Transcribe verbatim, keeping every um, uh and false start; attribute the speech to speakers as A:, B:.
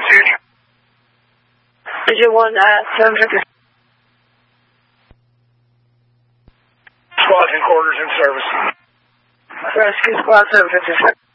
A: message.
B: Digit one, uh, seven fifty.
A: Squad's in quarters in service.
B: Rescue squad seven fifty-six.